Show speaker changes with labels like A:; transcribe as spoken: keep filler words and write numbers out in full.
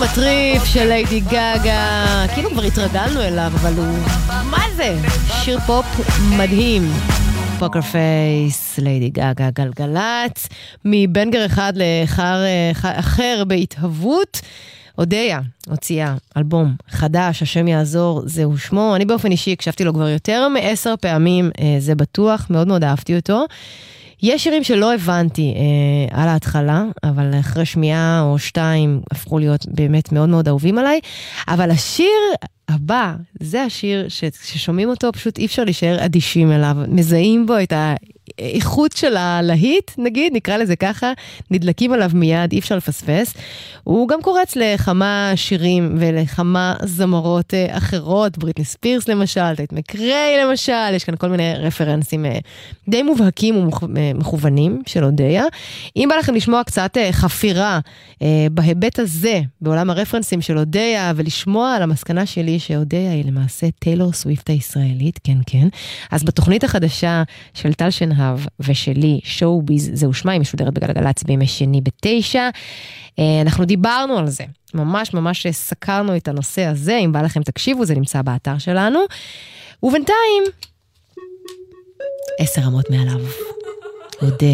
A: מטריף של ליידי גאגה, כאילו כבר התרגלנו אליו, אבל הוא, מה זה? שיר פופ מדהים. פוקר פייס, ליידי גאגה, גלגלת, מבנגר אחד לאחר אחר בהתהוות. אודיה הוציאה אלבום חדש, השם יעזור, זהו שמו. אני באופן אישי הקשבתי לו כבר יותר מעשר פעמים, זה בטוח, מאוד מאוד אהבתי אותו. יש שירים שלא הבנתי אה, על ההתחלה, אבל אחרי שמיעה או שתיים הפכו להיות באמת מאוד מאוד אהובים עליי. אבל השיר הבא, זה השיר ש, ששומעים אותו, פשוט אי אפשר להישאר אדישים אליו. מזהים בו את האיכות של הלהיט, נגיד, נקרא לזה ככה, נדלקים עליו מיד, אי אפשר לפספס. הוא גם קורץ לכמה שירים ולכמה זמרות אה, אחרות, בריטני ספירס למשל, טייט מקריי למשל, יש כאן כל מיני רפרנסים אה, די מובהקים ומכוונים של אודיה. אם בא לכם לשמוע קצת אה, חפירה אה, בהיבט הזה, בעולם הרפרנסים של אודיה, ולשמוע על המסקנה שלי שאודיה היא למעשה טיילור סוויפט הישראלית, כן כן, אז בתוכנית החדשה של טל שנהב ושלי, שואו-ביז, זהו שמה, היא משודרת בגלגלצ בימי שני בתשע, אנחנו דיברנו על זה, ממש ממש סקרנו את הנושא הזה, אם בא לכם תקשיבו, זה נמצא באתר שלנו, ובינתיים, עשר רמות מעליו, אודיה.